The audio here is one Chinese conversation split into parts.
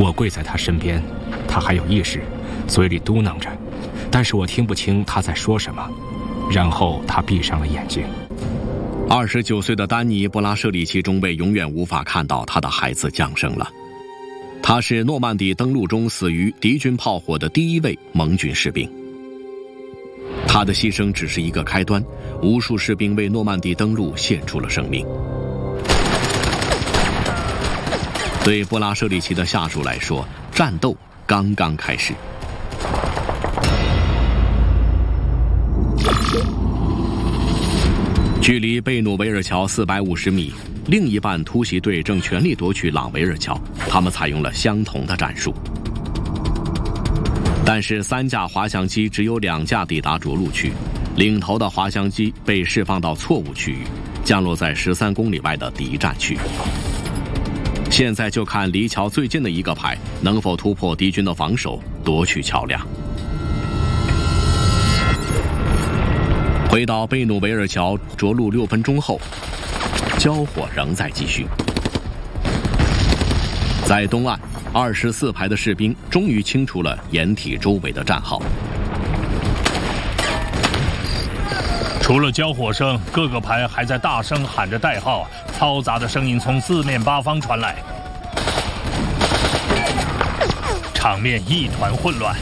我跪在他身边，他还有意识，嘴里嘟囔着，但是我听不清他在说什么。然后他闭上了眼睛。 29岁的丹尼·布拉舍里奇中尉永远无法看到他的孩子降生了。他是诺曼底登陆中死于敌军炮火的第一位盟军士兵。他的牺牲只是一个开端，无数士兵为诺曼底登陆献出了生命。对布拉舍里奇的下属来说，战斗刚刚开始。距离贝努维尔桥450米，另一半突袭队正全力夺取朗维尔桥，他们采用了相同的战术。但是3架滑翔机只有2架抵达着陆区，领头的滑翔机被释放到错误区域，降落在13公里外的敌占区。现在就看离桥最近的一个排能否突破敌军的防守，夺取桥梁。回到贝努维尔桥着陆6分钟后，交火仍在继续。在东岸24排的士兵终于清除了掩体周围的战壕。 除了交火声，各个排还在大声喊着代号，嘈杂的声音从四面八方传来，场面一团混乱。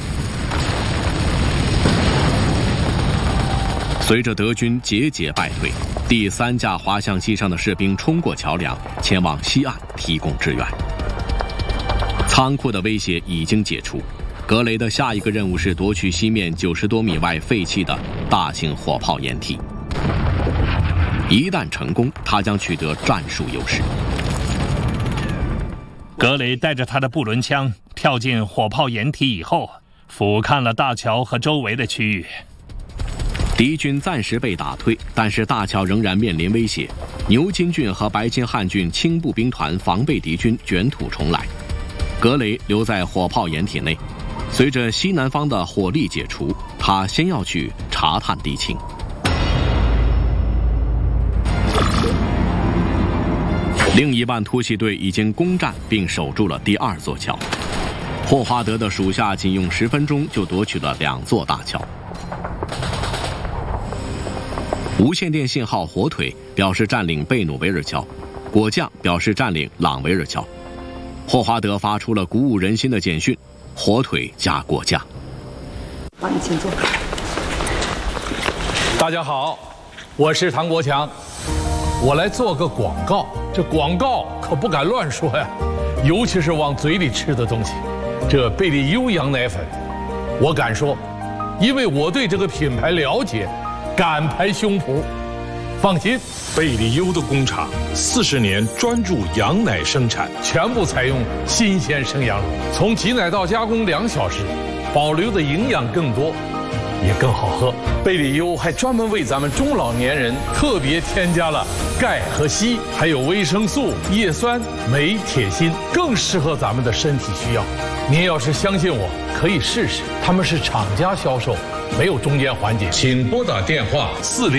随着德军节节败退，第3架滑翔机上的士兵冲过桥梁，前往西岸提供支援。仓库的威胁已经解除，格雷的下一个任务是夺取西面90多米外废弃的大型火炮掩体。一旦成功，他将取得战术优势。 格雷带着他的布伦枪跳进火炮掩体以后，俯瞰了大桥和周围的区域。 敌军暂时被打退，但是大桥仍然面临威胁。牛津郡和白金汉郡轻步兵团防备敌军卷土重来。格雷留在火炮掩体内，随着西南方的火力解除，他先要去查探敌情。另一半突袭队已经攻占并守住了第2座桥。霍华德的属下仅用10分钟就夺取了2座大桥。无线电信号火腿表示占领贝努维尔桥，果酱表示占领朗维尔桥。霍华德发出了鼓舞人心的简讯：火腿加果酱。 帮你请坐。 大家好，我是唐国强，我来做个广告。这广告可不敢乱说呀，尤其是往嘴里吃的东西。这贝利优羊奶粉，我敢说，因为我对这个品牌了解，敢拍胸脯。放心， 贝利优的工厂40年专注羊奶生产， 全部采用新鲜生羊乳，从挤奶到加工2小时，保留的营养更多，也更好喝。贝利优还专门为咱们中老年人特别添加了钙和硒，还有维生素、叶酸、镁、铁、锌，更适合咱们的身体需要。您要是相信我，可以试试。他们是厂家销售，没有中间环节。 请拨打电话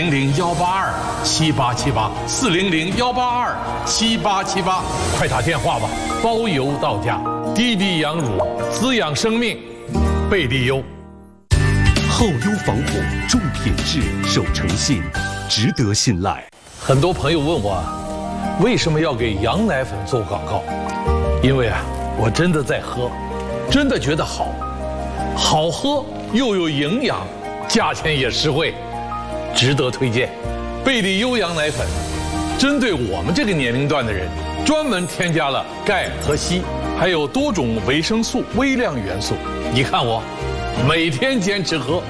400-182-7878，400-182-7878，快打电话吧，包邮到家。低低羊乳，滋养生命，贝利优。 后优防火，重品质，守诚信，值得信赖。 很多朋友问我，为什么要给羊奶粉做广告？因为我真的在喝，真的觉得好喝又有营养，价钱也实惠，值得推荐。贝利优羊奶粉针对我们这个年龄段的人，专门添加了钙和硒，还有多种维生素、微量元素。你看我每天坚持喝。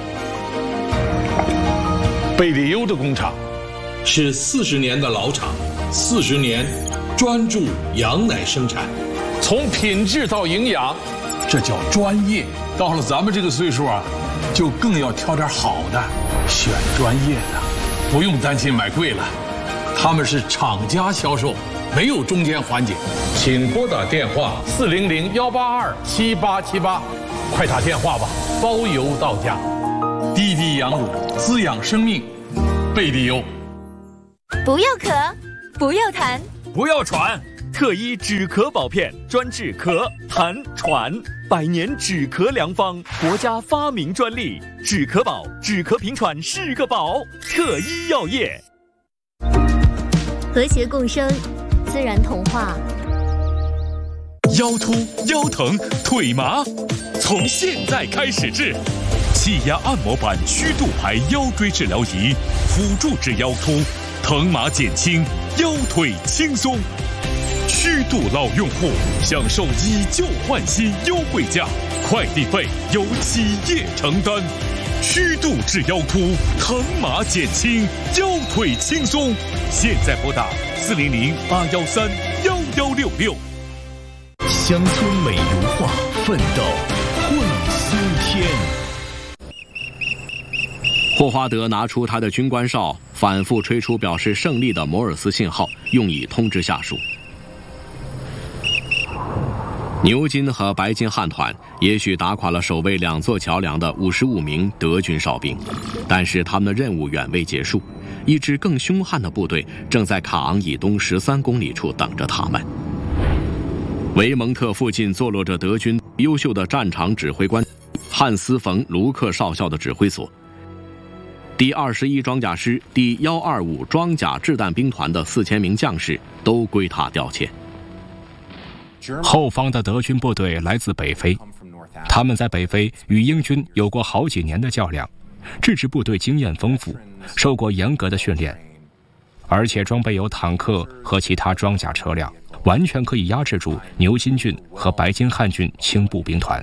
贝利优的工厂是40年的老厂，40年专注羊奶生产， 从品质到营养，这叫专业。到了咱们这个岁数就更要挑点好的，选专业的，不用担心买贵了。他们是厂家销售，没有中间环节。 请拨打电话 400-182-7878，快打电话吧，包邮到家。低低羊乳，滋养生命，贝利优。 不要咳，不要痰， 不要喘， 特医止咳宝片，专治咳、痰、喘，100年止咳良方，国家发明专利。止咳宝，止咳平喘是个宝。特医药业， 和谐共生，自然童话。 腰突、腰疼、腿麻，从现在开始治。气压按摩版虚度牌腰椎治疗仪，辅助治腰突，疼麻减轻，腰腿轻松。虚度老用户享受以旧换新优惠价，快递费由企业承担。虚度治腰突，疼麻减轻，腰腿轻松。现在拨打400-813-1166。乡村美如画，奋斗会新天。 霍华德拿出他的军官哨，反复吹出表示胜利的摩尔斯信号，用以通知下属。牛津和白金汉团也许打垮了守卫2座桥梁的55名德军哨兵，但是他们的任务远未结束，一支更凶悍的部队正在卡昂以东13公里处等着他们。维蒙特附近坐落着德军优秀的战场指挥官汉斯·冯·卢克少校的指挥所。第21装甲师第125装甲掷弹兵团的4000名将士都归他调遣。 后方的德军部队来自北非，他们在北非与英军有过好几年的较量，这支部队经验丰富，受过严格的训练，而且装备有坦克和其他装甲车辆，完全可以压制住牛津郡和白金汉郡轻步兵团。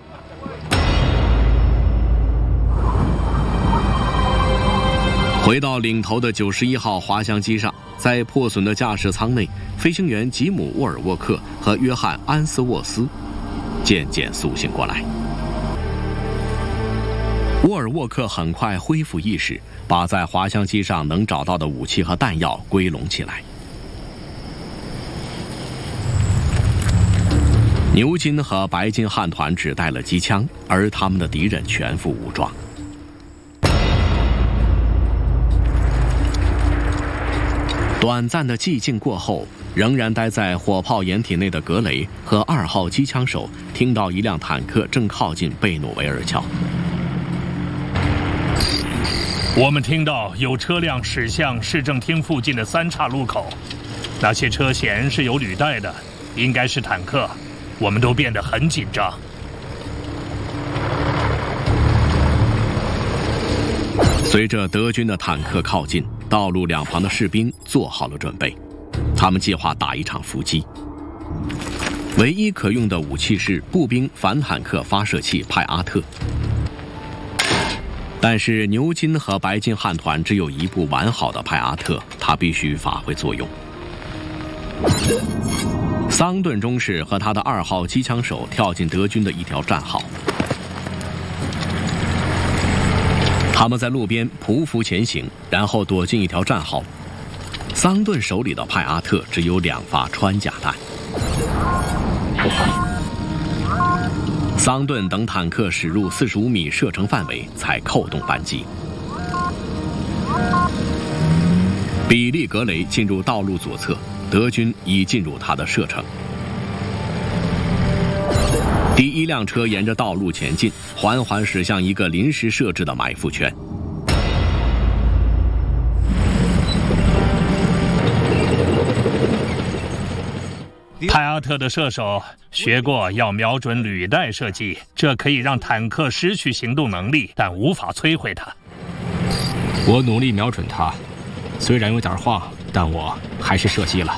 回到领头的91号滑翔机上，在破损的驾驶舱内，飞行员吉姆·沃尔沃克和约翰·安斯沃斯渐渐苏醒过来。沃尔沃克很快恢复意识，把在滑翔机上能找到的武器和弹药归拢起来。牛津和白金汉团只带了机枪，而他们的敌人全副武装。短暂的寂静过后，仍然待在火炮掩体内的格雷和2号机枪手听到一辆坦克正靠近贝努维尔桥。 我们听到有车辆驶向市政厅附近的3岔路口，那些车舷是有履带的，应该是坦克。我们都变得很紧张。 随着德军的坦克靠近，道路两旁的士兵做好了准备，他们计划打一场伏击。唯一可用的武器是步兵反坦克发射器派阿特，但是牛津和白金汉团只有一部完好的派阿特，它必须发挥作用。桑顿中士和他的2号机枪手跳进德军的一条战壕，他们在路边匍匐前行，然后躲进一条战壕。桑顿手里的派阿特只有2发穿甲弹。桑顿等坦克驶入45米射程范围，才扣动扳机。比利格雷进入道路左侧，德军已进入他的射程。第一辆车沿着道路前进，缓缓驶向一个临时设置的埋伏圈。 派阿特的射手学过要瞄准履带射击，这可以让坦克失去行动能力，但无法摧毁它。 我努力瞄准它，虽然有点晃，但我还是射击了。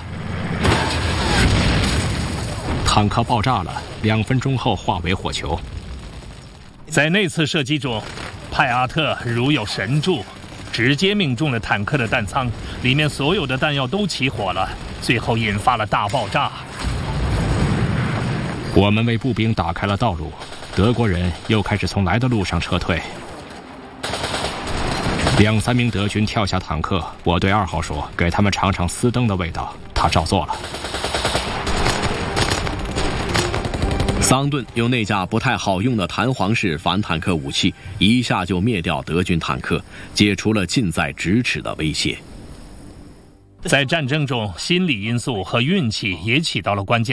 坦克爆炸了，2分钟后化为火球。 在那次射击中，派阿特如有神助，直接命中了坦克的弹仓，里面所有的弹药都起火了，最后引发了大爆炸。 我们为步兵打开了道路，德国人又开始从来的路上撤退。2、3名德军跳下坦克，我对2号说：“给他们尝尝丝灯的味道。”他照做了。 桑顿用那架不太好用的弹簧式反坦克武器，一下就灭掉德军坦克，解除了近在咫尺的威胁。 在战争中，心理因素和运气也起到了关键